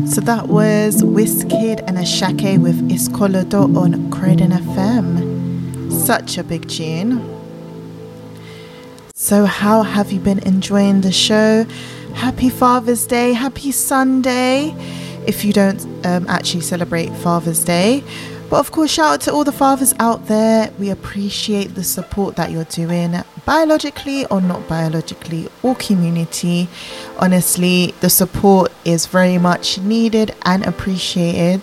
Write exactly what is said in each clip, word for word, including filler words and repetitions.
So that was Wizkid and Ashake with Iskolodo on Croydon F M. Such a big tune. So how have you been enjoying the show? Happy Father's Day, happy Sunday, if you don't um, actually celebrate Father's Day. But of course, shout out to all the fathers out there. We appreciate the support that you're doing, biologically or not biologically, or community. Honestly, the support is very much needed and appreciated.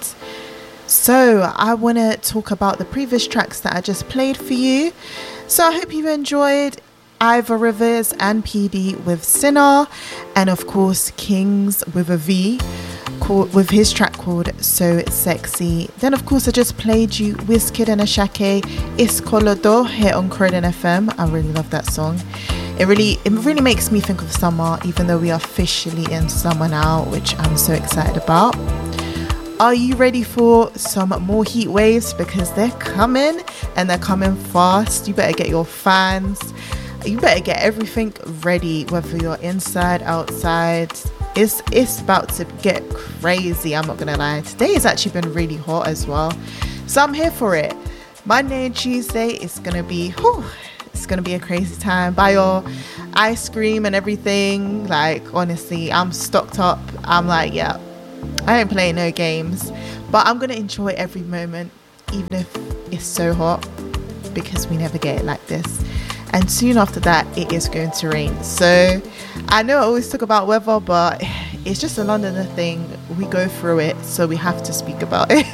So I want to talk about the previous tracks that I just played for you. So I hope you enjoyed Ivor Rivers and P D with Sinner, and of course Kings with a V, called, with his track called So Sexy. Then of course I just played you Wizkid and Ashake Iskolodo here on Croydon F M. I really love that song. It really, it really makes me think of summer, even though we are officially in summer now, which I'm so excited about. Are you ready for some more heat waves? Because they're coming, and they're coming fast. You better get your fans. You better get everything ready, whether you're inside, outside. It's it's about to get crazy, I'm not gonna lie. Today has actually been really hot as well, so I'm here for it. Monday and Tuesday is gonna be whew, it's gonna be a crazy time. Buy your ice cream and everything. Like, honestly, I'm stocked up. I'm like, yeah, I ain't playing no games, but I'm gonna enjoy every moment, even if it's so hot, because we never get it like this. And soon after that, it is going to rain. So I know I always talk about weather, but it's just a Londoner thing. We go through it, so we have to speak about it.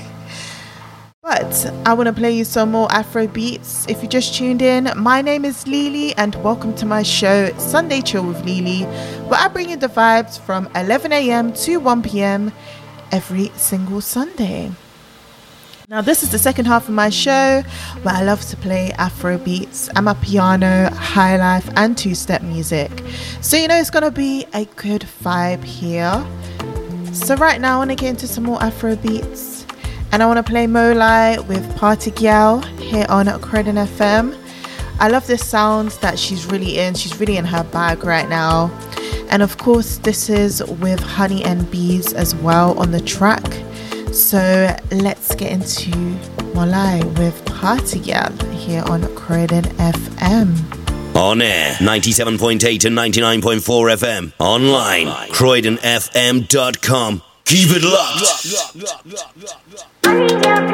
But I want to play you some more Afro beats. If you just tuned in, my name is Lily, and welcome to my show, Sunday Chill with Lily, where I bring you the vibes from eleven a.m. to one p.m. every single Sunday. Now, this is the second half of my show, where I love to play Afro beats, amapiano, high life, and two-step music. So you know it's going to be a good vibe here. So right now I want to get into some more Afro beats, and I want to play Molai with Party Gyal here on Croydon F M. I love this sound that she's really in. She's really in her bag right now. And of course, this is with Honey and Bees as well on the track. So let's get into Molai with Party Gyal here on Croydon F M. On air, ninety-seven point eight and ninety-nine point four F M. Online, croydon f m dot com. Keep it locked.